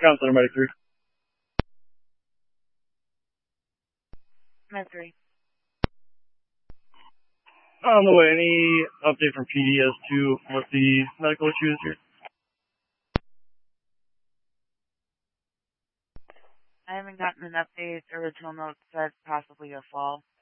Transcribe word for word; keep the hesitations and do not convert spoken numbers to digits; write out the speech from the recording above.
Counselor Medic three. Med three. On the way, any update from P D as to what the medical issue is here? I haven't gotten an update. Original note said possibly a fall.